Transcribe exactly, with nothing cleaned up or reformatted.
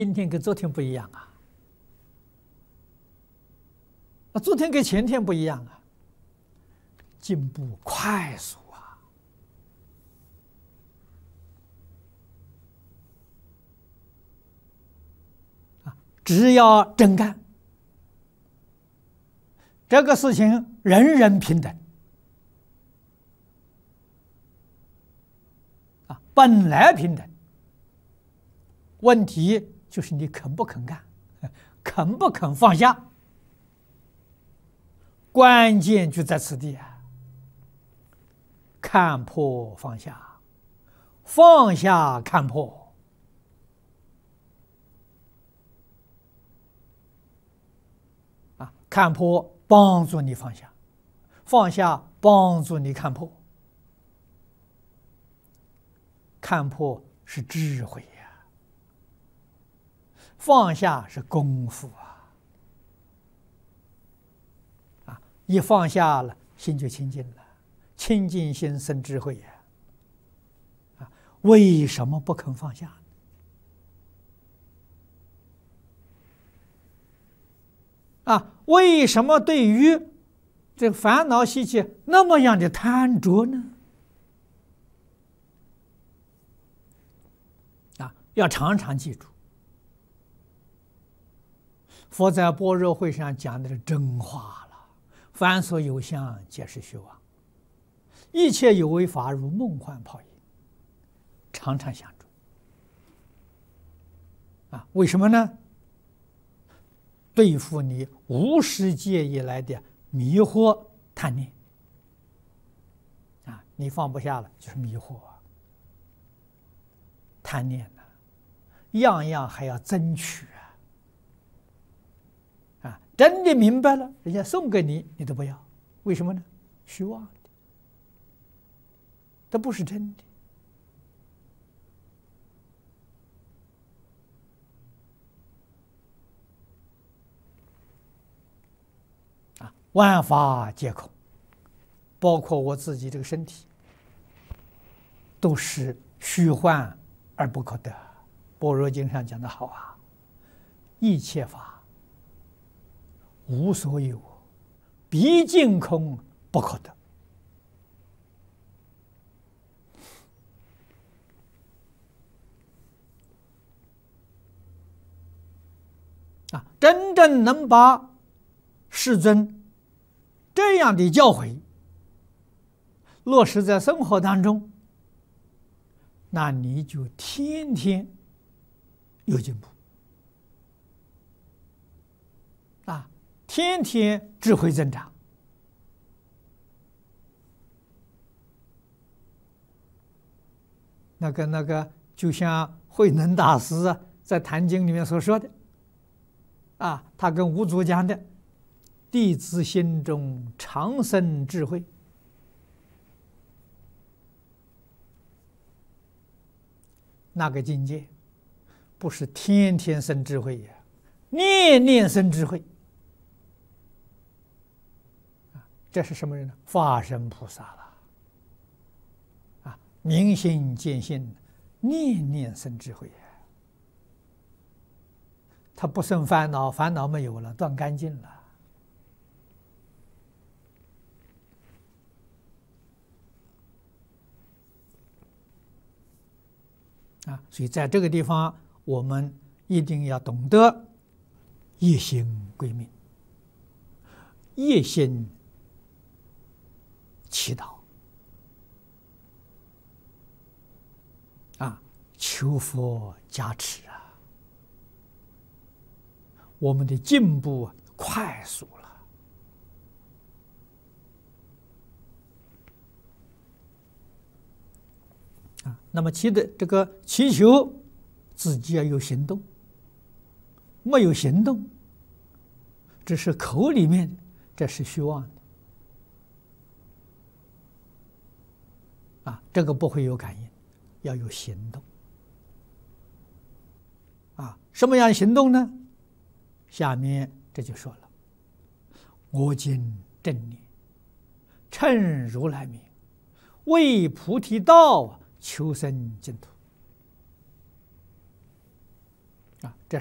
今天跟昨天不一样啊，啊，昨天跟前天不一样啊，进步快速啊！啊，只要真干，这个事情人人平等啊，本来平等，问题就是你肯不肯干，肯不肯放下。关键就在此地啊！看破放下，放下看破，啊，看破帮助你放下，放下帮助你看破。看破是智慧呀，放下是功夫啊！啊，一放下了，心就清净了。清净心生智慧呀！啊，为什么不肯放下？啊，为什么对于这烦恼习气那么样的贪着呢？啊，要常常记住，佛在般若会上讲的是真话了：凡所有相，皆是虚妄。一切有为法，如梦幻泡影。常常想住啊！为什么呢？对付你无始界以来的迷惑贪念啊！你放不下了，就是迷惑啊！贪念呢、啊，样样还要争取啊！啊，真的明白了，人家送给你，你都不要，为什么呢？虚妄。这不是真的啊！万法皆空，包括我自己这个身体，都是虚幻而不可得。般若经上讲的好啊，一切法无所有，毕竟空不可得。啊，真正能把世尊这样的教诲落实在生活当中，那你就天天有进步啊，天天智慧增长。那个那个，就像慧能大师啊，在《坛经》里面所说的。啊，他跟五祖讲的“弟子心中常生智慧”，那个境界不是天天生智慧呀，念念生智慧。啊，这是什么人呢？法身菩萨了。啊，明心见性，念念生智慧呀。他不生烦恼，烦恼没有了，断干净了。啊，所以在这个地方，我们一定要懂得一心归命，一心祈祷，啊，求佛加持啊。我们的进步快速了啊！那么祈的这个祈求，自己要有行动，没有行动，只是口里面，这是虚妄的啊！这个不会有感应，要有行动啊！什么样行动呢？下面这就说了：“我今正念，乘如来名，为菩提道，求生净土。” 啊，这。